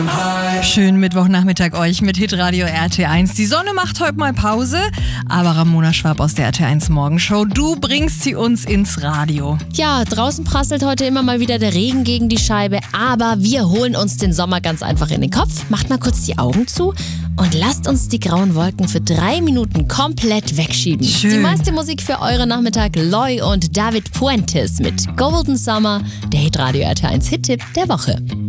Schönen Mittwochnachmittag euch mit Hitradio RT1. Die Sonne macht heute mal Pause, aber Ramona Schwab aus der RT1 Morgenshow, du bringst sie uns ins Radio. Ja, draußen prasselt heute immer mal wieder der Regen gegen die Scheibe, aber wir holen uns den Sommer ganz einfach in den Kopf. Macht mal kurz die Augen zu und lasst uns die grauen Wolken für 3 Minuten komplett wegschieben. Schön. Die meiste Musik für euren Nachmittag, Loy und David Puentes mit Golden Summer, der Hitradio RT1 Hit-Tipp der Woche.